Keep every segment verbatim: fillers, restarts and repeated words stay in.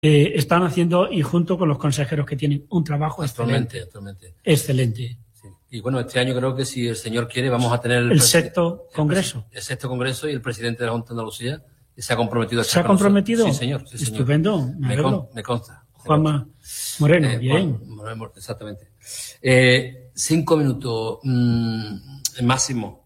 eh, están haciendo, y junto con los consejeros que tienen un trabajo actualmente, excelente. Actualmente. Excelente. Sí. Y bueno, este año creo que si el señor quiere vamos a tener... El, el sexto congreso. El, el sexto congreso y el presidente de la Junta de Andalucía se ha comprometido a ¿Se ha comprometido? Sí, señor. Sí, señor. Estupendo. Me, con, me consta. Juanma Moreno, eh, bien. Juan Moreno, exactamente. Eh, cinco minutos mmm, máximo.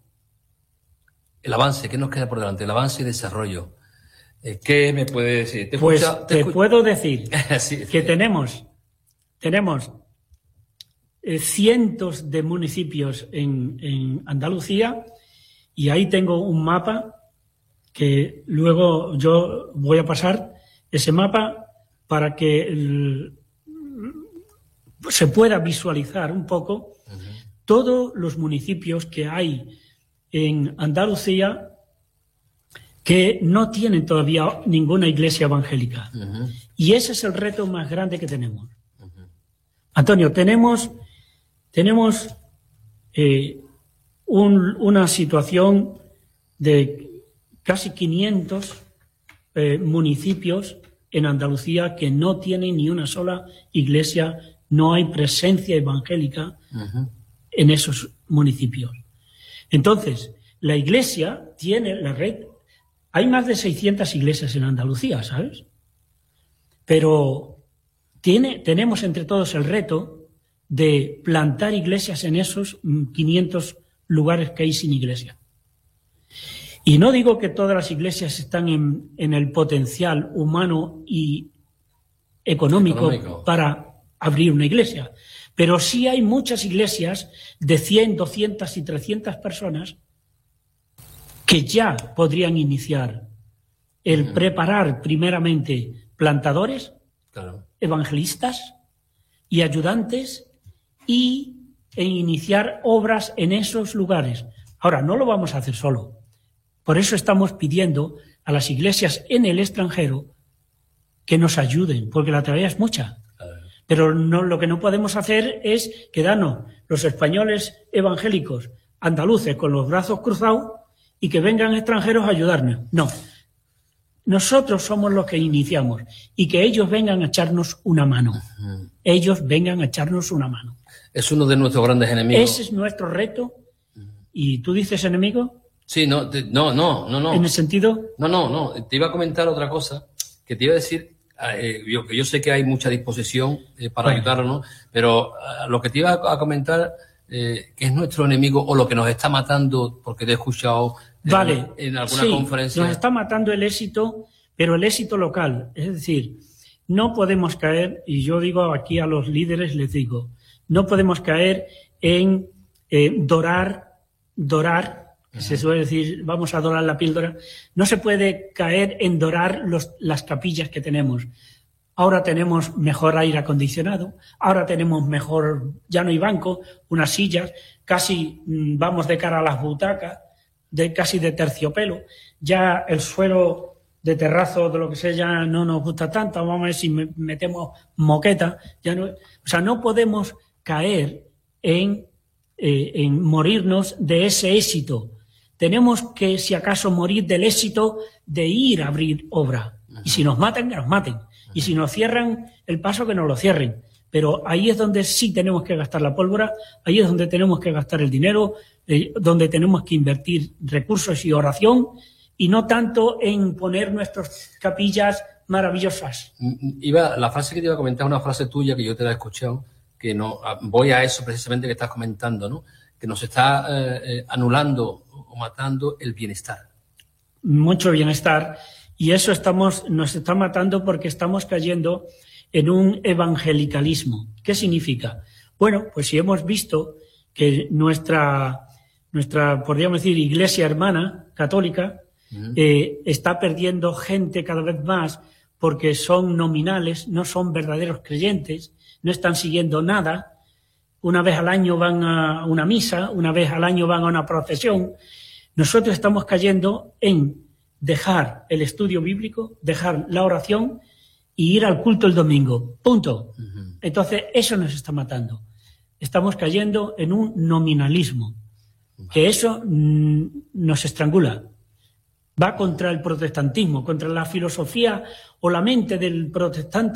El avance, ¿qué nos queda por delante? El avance y desarrollo. Eh, ¿Qué me puede decir? ¿Te pues escucha, te, te puedo decir sí, que sí. tenemos, tenemos eh, cientos de municipios en, en Andalucía, y ahí tengo un mapa que luego yo voy a pasar ese mapa para que el, se pueda visualizar un poco uh-huh. todos los municipios que hay en Andalucía que no tienen todavía ninguna iglesia evangélica. Uh-huh. Y ese es el reto más grande que tenemos. Uh-huh. Antonio, tenemos, tenemos eh, un, una situación de casi quinientos eh, municipios en Andalucía que no tienen ni una sola iglesia, no hay presencia evangélica uh-huh. en esos municipios. Entonces, la iglesia tiene la red. Hay más de seiscientas iglesias en Andalucía, ¿sabes? Pero tiene, tenemos entre todos el reto de plantar iglesias en esos quinientos lugares que hay sin iglesia. Y no digo que todas las iglesias están en, en el potencial humano y económico, económico para abrir una iglesia, pero sí hay muchas iglesias de cien, doscientas y trescientas personas que ya podrían iniciar el uh-huh. preparar primeramente plantadores, claro. evangelistas y ayudantes y e iniciar obras en esos lugares. Ahora, no lo vamos a hacer solo. Por eso estamos pidiendo a las iglesias en el extranjero que nos ayuden, porque la tarea es mucha. Uh-huh. Pero no, lo que no podemos hacer es quedarnos los españoles evangélicos andaluces con los brazos cruzados y que vengan extranjeros a ayudarnos. No. Nosotros somos los que iniciamos y que ellos vengan a echarnos una mano. Uh-huh. Ellos vengan a echarnos una mano. Es uno de nuestros grandes enemigos. Ese es nuestro reto. Uh-huh. ¿Y tú dices enemigo? Sí, no, te, no, no, no, no. ¿En el sentido? No, no, no. Te iba a comentar otra cosa que te iba a decir, eh, yo, que yo sé que hay mucha disposición eh, para bueno. ayudarnos, ¿no? Pero eh, lo que te iba a, a comentar... Eh, que es nuestro enemigo o lo que nos está matando, porque te he escuchado en, vale, en alguna sí, conferencia. Nos está matando el éxito, pero el éxito local. Es decir, no podemos caer, y yo digo aquí a los líderes, les digo, no podemos caer en eh, dorar, dorar, uh-huh. se suele decir, vamos a dorar la píldora. No se puede caer en dorar los, las capillas que tenemos. Ahora tenemos mejor aire acondicionado, ahora tenemos mejor, ya no hay banco, unas sillas, casi mmm, vamos de cara a las butacas, de, casi de terciopelo, ya el suelo de terrazo, de lo que sea, ya no nos gusta tanto, vamos a ver si me, metemos moqueta, ya no, o sea, no podemos caer en, eh, en morirnos de ese éxito. Tenemos que, si acaso, morir del éxito de ir a abrir obra. Y si nos matan, que nos maten. Y si nos cierran el paso, que nos lo cierren. Pero ahí es donde sí tenemos que gastar la pólvora, ahí es donde tenemos que gastar el dinero, eh, donde tenemos que invertir recursos y oración, y no tanto en poner nuestras capillas maravillosas. Iba, la frase que te iba a comentar, una frase tuya que yo te la he escuchado, que no voy a eso precisamente que estás comentando, ¿no? Que nos está eh, anulando o matando el bienestar. Mucho bienestar. Y eso estamos, nos está matando porque estamos cayendo en un evangelicalismo. ¿Qué significa? Bueno, pues si hemos visto que nuestra, nuestra podríamos decir, iglesia hermana católica uh-huh. eh, está perdiendo gente cada vez más porque son nominales, no son verdaderos creyentes, no están siguiendo nada. Una vez al año van a una misa, una vez al año van a una procesión. Nosotros estamos cayendo en dejar el estudio bíblico, dejar la oración y ir al culto el domingo. Punto. Uh-huh. Entonces, eso nos está matando. Estamos cayendo en un nominalismo, que eso mmm, nos estrangula. va contra el protestantismo, contra la filosofía o la mente del protestante